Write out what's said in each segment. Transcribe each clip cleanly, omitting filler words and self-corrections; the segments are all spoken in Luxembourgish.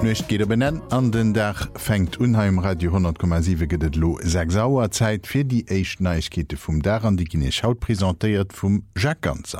Nicht geht benennen an den Dach fängt Unheim Radio 10,7 gedet lo 6 Sauer Zeit für die echt Neuigkeiten vom daran die Gine Schaut präsentiert vom Jacques Ganzer.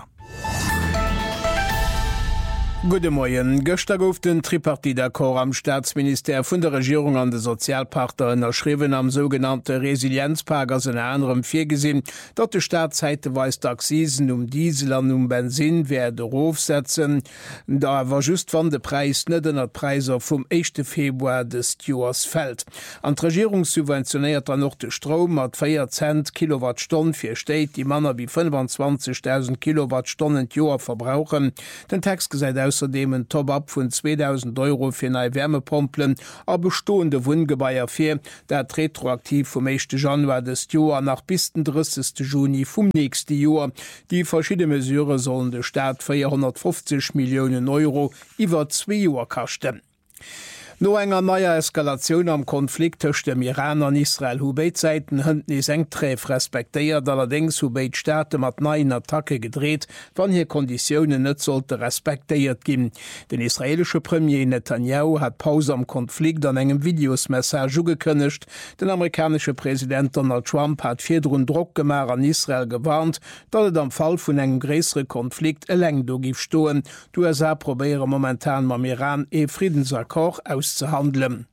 Gute Morgen. Gestern gouf den Tripartite-Akkor am Staatsminister vun der Regierung an de Sozialpartner erschriven am sogenannte Resilienzpakt as in anderem vorgesehen, dat de Staat zeitweise Taxisen Diesel an Benzin werde aufsetzen. Da war just wann de Preis net den Preiser vom 1. Februar des Jahres fällt. An die Regierung subventioniert noch de Strom mat 4 Cent Kilowattstunde für Städte, die Männer wie 25.000 Kilowattstunden Jahr verbrauchen. Den Text gesagt außerdem ein Top-up von 2.000 Euro für neue Wärmepumpen, a bestehende Wohngebäude für, dat retroaktiv vom 1. Januar des Jahres nach bis den 30. Juni vom nächsten Jahr. Die verschiedenen Mesure sollen der Staat 450 Millionen Euro über 2 Jahre kosten. No enger neuer Eskalation am Konflikt zwischen dem Iran an Israel Hubei-Zeiten hënd is engträf respektiert, allerdings Hubei-Staaten mat neuen Attacke gedreht, wann hier Konditionen net sollte respektiert gin. Den israelische Premier Netanyahu hat Pause am Konflikt an engem Videosmessage gekündigt. Den amerikanische Präsident Donald Trump hat vierdrun Druck gemacht an Israel gewarnt, dat et am Fall vun engem größere Konflikt eleng do gif stoen. Die USA probiere momentan mam Iran Friedensakkord auszuhandeln.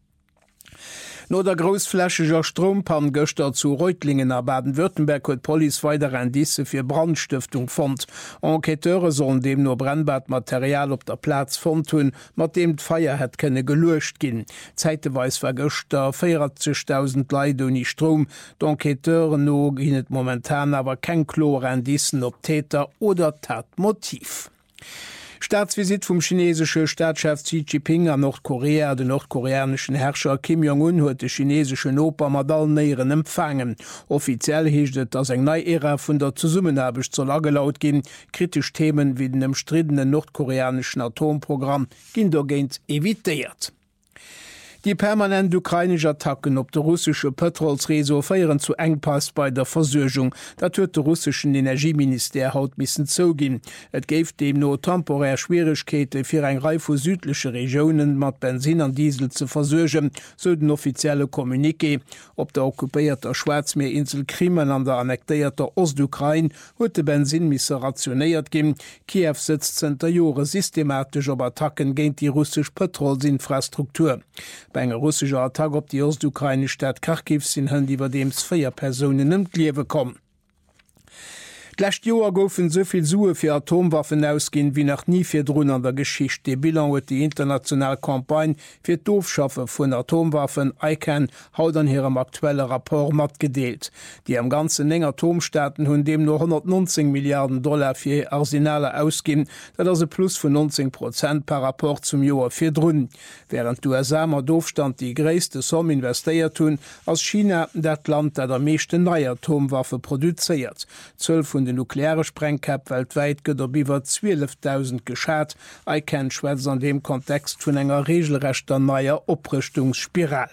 No der großflächiger Strompan gestern zu Reutlingen a Baden-Württemberg huet Police weitere Indize für Brandstiftung fand. Enqueteure sollen dem nur Brennbadmaterial op der Platz fand tun, mat dem d'Feier het kenne gelöscht gin. Zeitweise war gestern 40.000 Leute ohne Strom. D'Enqueteure no ginet momentan aber kein klare Indizien ob Täter oder Tatmotiv. Staatsvisit vom chinesischen Staatschef Xi Jinping an Nordkorea, den nordkoreanischen Herrscher Kim Jong-un huet de chinesischen Oper mat allen Näheren empfangen. Offiziell hiechtet dass eng neue Ära vun der Zusammenarbeit zur Lage laut gin. Kritisch Themen wie den umstrittenen nordkoreanischen Atomprogramm gin dogent evitiert. Die permanent ukrainische Attacken op de russische Petrolsreso feieren zu Engpass bei der Versorgung. Dat huet de russischen Energieminister haut missen zogin. Et geft dem no temporär Schwierigkeiten fir eng Reihe vu südliche Regionen mat Benzin an Diesel zu versorgen, so den offizielle Kommuniqué. Op der okkupierter Schwarzmeerinsel Krimen an der annektierter Ostukraine huet de Benzin misse rationiert gin. Kiew setzt seit Jahre systematisch op Attacken gegen die russische Petrolsinfrastruktur. Bei einer russischen Attacke auf die ostukraine Stadt Kharkiv sind über dem 4 Personen im Leben kommen. D'lächt Joer goufen soviel Sue fir Atomwaffen ausginn wie nach nie fir Drun an der Geschicht. De Bilan huet die internationale Kampagne fir d'Ofschaffe vun Atomwaffen ICAN haut an hirem aktuelle Rapport mat gedeelt. Die am ganzen eng Atomstaaten hunn dem nur $119 Milliarden fir Arsenale ausginn, dat as e plus vu 19% par rapport zum Joer fir Drun. Während USA mat Doofstand die gréste Somm investéiert hunn, ass China dat Land dat der meeschte neue Atomwaffe produzéiert. 12 vun den nukleare Sprengkap weltweit gëtt op iwwer 12.000 geschat. ICAN schwätzt an dem Kontext vun enger regelrechter neuer Oprüstungsspiral.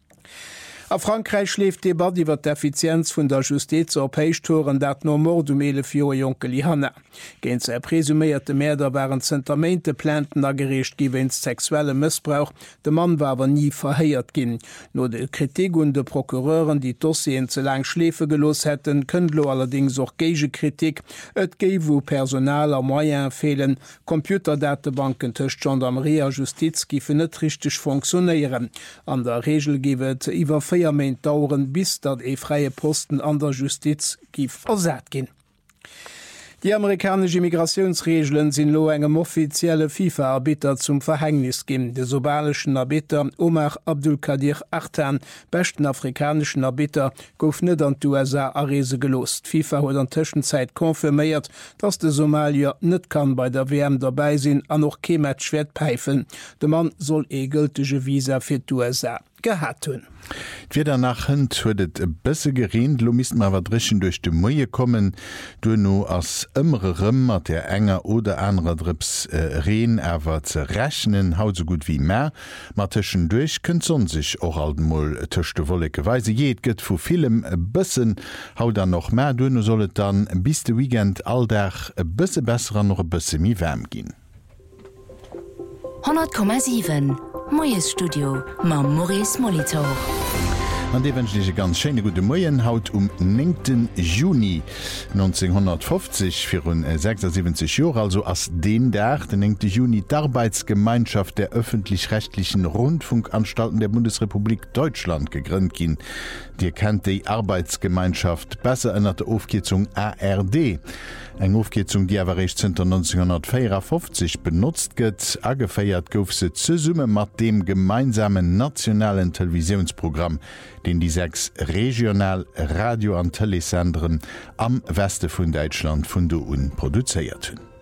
A Frankreich schläft Debatte iwwer d'Effizienz vun der Justiz op Peichtoren dat no Mordumele fir Jonkeli Hanna. Géint se presumierte Mäder waren Zentamente Planten agerecht giwens sexuelle Missbrauch, de Mann war awer nie verheiert ginn. No de Kritik und de Prokureuren, die Dossien ze lang Schläfe gelos hätten, kënnlo allerdings auch gege Kritik, et géi wo Personal a Moyen fehlen, Computerdatebanken tëcht Gendarmerie a Justiz gifen net richtig funktionieren. An der Regel giwet iwwer 4 Monate dauern, bis dat freie Posten an der Justiz gif versät gin. Die amerikanische Immigrationsregeln sind lo engem offizielle FIFA-Arbiter zum Verhängnis gin. De somalischen Arbiter Omar Abdulkadir Artan, besten afrikanischen Arbiter, gouf net an die USA Arese gelost. FIFA huet an Zwischenzeit konfirmiert, dass de Somalier net kann bei der WM dabei sinn an noch kematch wird peifen. De Mann soll gültige Visa fir die USA gehat hun. Wieder nach Hand huet e bësse gerint, lo mis ma watrechen durch de Moie kommen, du no ass ëmmerem mat der enger oder anderer Drips Reen awer ze rechnen, haut so gut wie mehr, matschen durch kën son sich och aldenmoll töchte wolleke Weise jeet gëtt vu film bëssen, haut dann noch mehr du no sollet dann bis de Weekend alldach e bësse besser noch e bësse mi wärm gin. 100,7 Moies Studio ma Maurice Molitor. An dewenschliche ganz schöne gute Moien haut 9. Juni 1950 für 76 Jahre, also als den Tag, den 9. Juni, die Arbeitsgemeinschaft der öffentlich-rechtlichen Rundfunkanstalten der Bundesrepublik Deutschland gegründet ging. Dir kennt die Arbeitsgemeinschaft besser in der Aufgetzung ARD. Eine Aufgetzung, die aber erst 1954 benutzt wird, angefeiert gouf sie zusammen mit dem gemeinsamen nationalen Televisionsprogramm, den die 6 regional Radio- und Telesendern am Westen von Deutschland von der UN produziert haben.